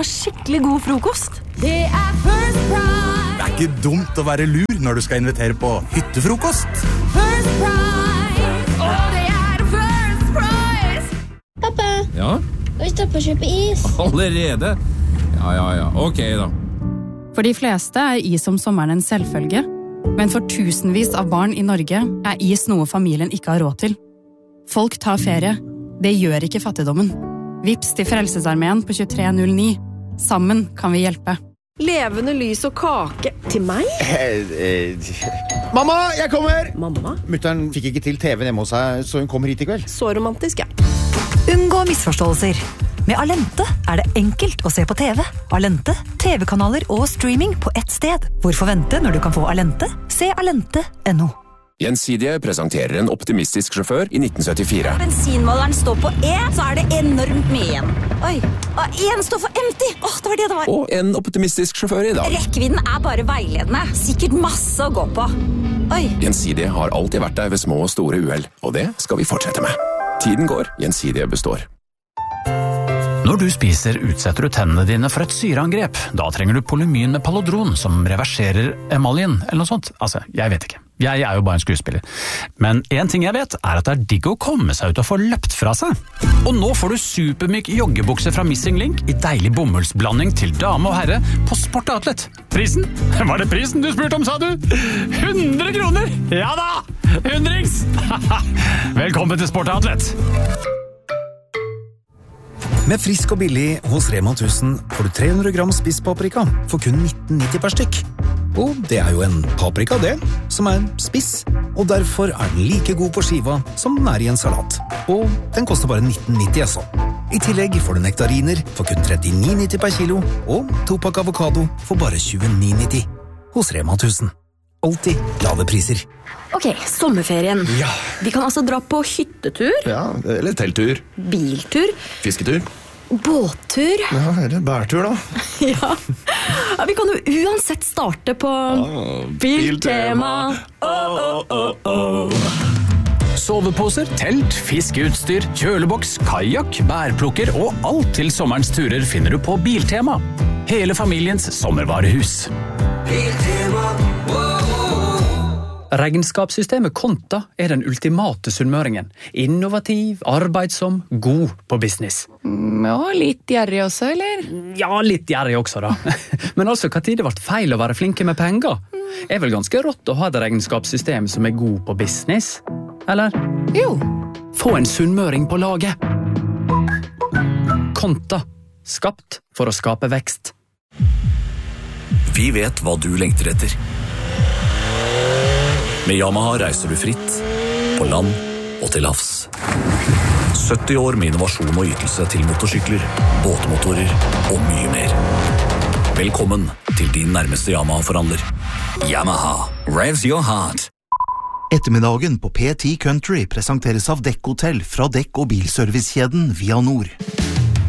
har skikkelig god frokost. Det First Price. Det ikke dumt å være lur når du skal invitere på hyttefrokost. First Price. Det First Price. Pappa, Ja, vi stopper å kjøpe is. allerede? Ja, ok da. For de fleste is om sommeren en selvfølge, men for tusenvis av barn i Norge is noe familien ikke har råd til. Folk tar ferie. Det gjør ikke fattigdommen. Vips til Frelsesarmeen på 2309. Sammen kan vi hjelpe. Levende lys og kake til meg? Mamma, jeg kommer! Mamma? Mutteren fikk ikke til TV-en hjemme hos seg, så hun kommer hit i kveld. Så romantisk, ja. Unngå misforståelser. Med Alente det enkelt å se på TV. Alente, TV-kanaler og streaming på ett sted. Hvorfor vente når du kan få Alente? Se alente.no. Gjensidige presenterer en optimistisk sjåfør i 1974. Bensinmåleren står på E, så det enormt mye igjen. Oi, og en står for empty. Det var det det var. Og en optimistisk sjåfør i dag. Rekkevidden bare veiledende. Sikkert masse å gå på. Oi. Gjensidige har alltid vært der ved små og store uheld, og det skal vi fortsette med. Tiden går, Gjensidige består. Når du spiser, utsetter du tennene dine for et syreangrep. Da trenger du Polymyn med Palodron, som reverserer emaljen, eller noe sånt. Jeg vet ikke. Jeg jo bare en skuespiller. Men en ting jeg vet, at det digg å komme seg ut og få løpt fra seg. Og nå får du supermyk joggebukse fra Missing Link i deilig bomullsblanding til dame og herre på Sport Outlet. Prisen? Var det prisen du spurte om, sa du? 100 kroner! Ja da! 100-rings! Velkommen til Sport Outlet! Med frisk og billig hos Rema 1000 får du 300 gram spisspaprika for kun 19,90 per stykk. Og det jo en paprika det, som spiss, og derfor den like god på skiva som den I en salat. Og den koster bare 19,90 altså. I tillegg får du nektariner for kun 39,90 per kilo, og 2-pakk avokado for bare 29,90. Hos Rema 1000. Alltid lave priser. Ok, sommerferien. Ja. Vi kan altså dra på hyttetur, Ja, eller telttur. biltur, Fisketur. båttur. Ja, eller bærtur da. Ja, vi kan jo uansett starte på Biltema. Soveposer, telt, fiskeutstyr, kjøleboks, kajak, bærplukker og alt til sommerens turer finner du på Biltema. Hele familiens sommervarehus. Regnskapssystemet Konta den ultimate sunnmøringen. Innovativ, arbeidsom, god på business. Ja, litt gjerrig også, eller? Ja, litt gjerrig også da. Men altså, hva tid det ble feil å være flinke med penger? Vel ganske rått å ha et regnskapssystem som god på business? Eller? Jo. Få en sunnmøring på laget. Konta. Skapt for å skape vekst. Vi vet hva du lengter etter. Med Yamaha reiser du fritt, på land og til havs. 70 år med innovasjon og ytelse til motorsykler, båtmotorer og mye mer. Velkommen til din nærmeste Yamaha-forhandler. Yamaha, revs your heart. Ettermiddagen på P10 Country presenteres av Dekk Hotel fra Dekk- og bilservicekjeden Via Nord.